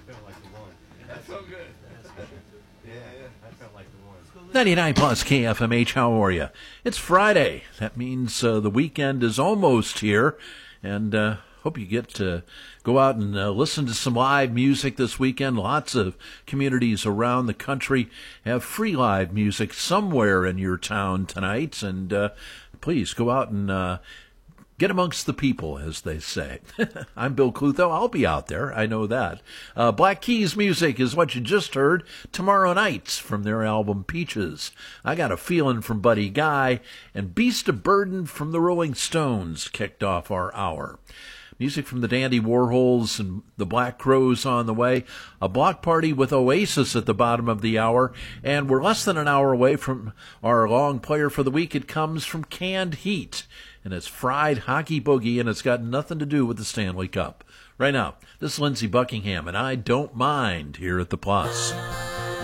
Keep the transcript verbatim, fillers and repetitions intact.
ninety-nine plus K F M H, how are you? It's Friday. That means uh, the weekend is almost here, and uh, hope you get to go out and uh, listen to some live music this weekend. Lots of communities around the country have free live music somewhere in your town tonight, and uh, please go out and uh, get amongst the people, as they say. I'm Bill Clutho. I'll be out there. I know that. Uh, Black Keys music is what you just heard. Tomorrow Nights from their album Peaches. I Got a Feeling from Buddy Guy. And Beast of Burden from the Rolling Stones kicked off our hour. Music from the Dandy Warhols and the Black Crowes on the way. A block party with Oasis at the bottom of the hour. And we're less than an hour away from our long player for the week. It comes from Canned Heat. And it's Fried Hockey Boogie, and it's got nothing to do with the Stanley Cup. Right now, this is Lindsey Buckingham, and I Don't Mind here at the Plus.